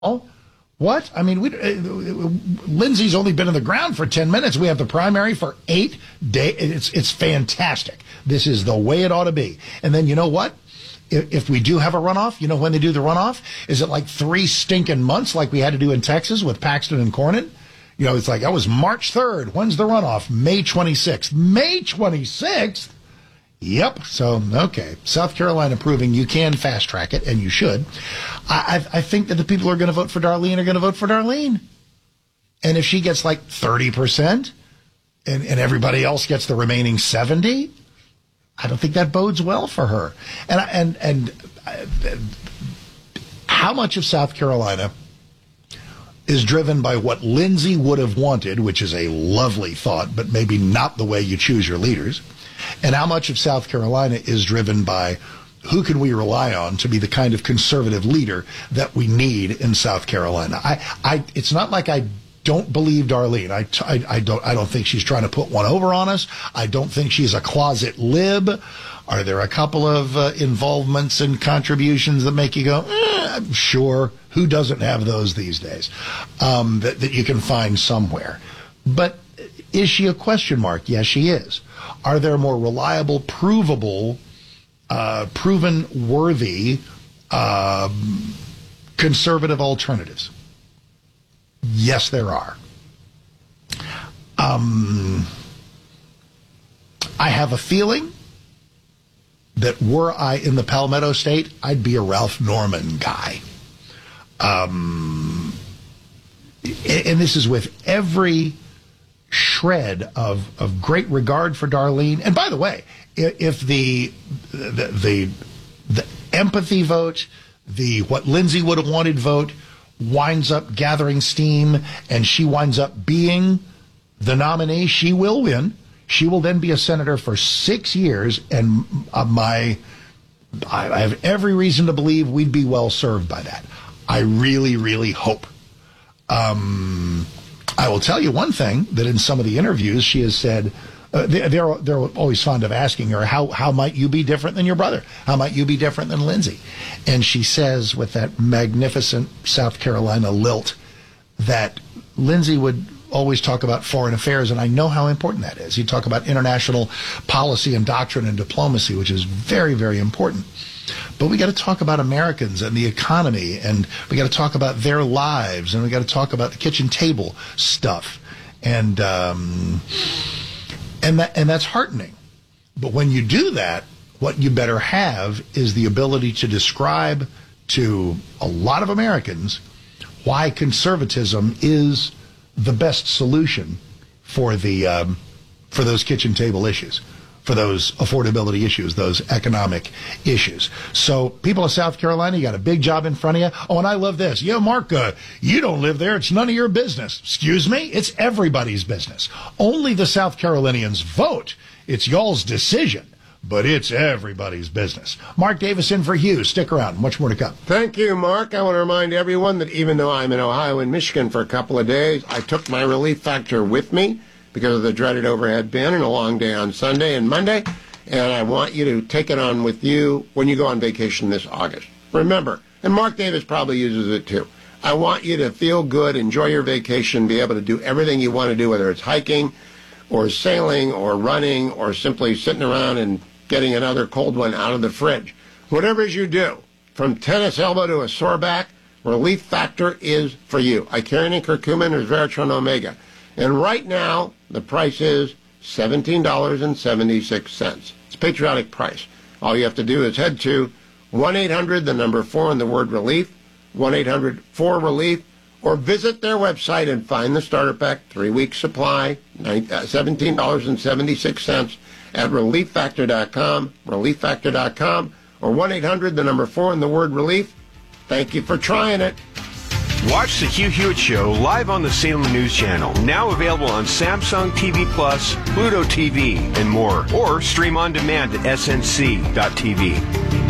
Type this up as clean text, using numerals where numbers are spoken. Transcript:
Oh, what? I mean, Lindsay's only been in the ground for 10 minutes. We have the primary for 8 days. It's fantastic. This is the way it ought to be. And then you know what? If we do have a runoff, you know when they do the runoff? Is it like 3 stinking months like we had to do in Texas with Paxton and Cornyn? You know, it's like, that was March 3rd. When's the runoff? May 26th. May 26th? Yep. So, okay. South Carolina proving you can fast track it, and you should. I think that the people who are going to vote for Darlene are going to vote for Darlene. And if she gets like 30% and everybody else gets the remaining 70%, I don't think that bodes well for her. And how much of South Carolina is driven by what Lindsay would have wanted, which is a lovely thought, but maybe not the way you choose your leaders? And how much of South Carolina is driven by who can we rely on to be the kind of conservative leader that we need in South Carolina? It's not like I don't believe Darlene. I don't think she's trying to put one over on us. I don't think she's a closet lib. Are there a couple of involvements and contributions that make you go, sure, who doesn't have those these days, that you can find somewhere? But is she a question mark? Yes, she is. Are there more reliable, provable, proven worthy conservative alternatives? Yes, there are. I have a feeling that were I in the Palmetto State, I'd be a Ralph Norman guy. And this is with every shred of great regard for Darlene. And by the way, if the empathy vote, the what Lindsay would have wanted vote winds up gathering steam and she winds up being the nominee, she will win. She will then be a senator for 6 years, and I have every reason to believe we'd be well served by that. I really, really hope. I will tell you one thing, that in some of the interviews she has said, they're always fond of asking her, how might you be different than your brother? How might you be different than Lindsay? And she says with that magnificent South Carolina lilt that Lindsay would always talk about foreign affairs, and I know how important that is. He'd talk about international policy and doctrine and diplomacy, which is very, very important. But we got to talk about Americans and the economy, and we got to talk about their lives, and we got to talk about the kitchen table stuff, and that's heartening. But when you do that, what you better have is the ability to describe to a lot of Americans why conservatism is the best solution for those kitchen table issues, for those affordability issues, those economic issues. So people of South Carolina, you got a big job in front of you. Oh, and I love this. Yeah, Mark, you don't live there. It's none of your business. Excuse me? It's everybody's business. Only the South Carolinians vote. It's y'all's decision. But it's everybody's business. Mark Davis in for Hugh. Stick around. Much more to come. Thank you, Mark. I want to remind everyone that even though I'm in Ohio and Michigan for a couple of days, I took my Relief Factor with me because of the dreaded overhead bin and a long day on Sunday and Monday. And I want you to take it on with you when you go on vacation this August. Remember, and Mark Davis probably uses it too, I want you to feel good, enjoy your vacation, be able to do everything you want to do, whether it's hiking or sailing or running or simply sitting around and getting another cold one out of the fridge. Whatever it is you do, from tennis elbow to a sore back, Relief Factor is for you. Icarian curcumin or Veratron Omega. And right now, the price is $17.76. It's a patriotic price. All you have to do is head to 1-800, the number 4 and the word relief, 1-800-4-RELIEF, or visit their website and find the starter pack, 3-week supply, $17.76 at relieffactor.com, relieffactor.com, or 1-800, the number 4 and the word relief. Thank you for trying it. Watch the Hugh Hewitt Show live on the Salem News Channel, now available on Samsung TV Plus, Pluto TV, and more, or stream on demand at snc.tv.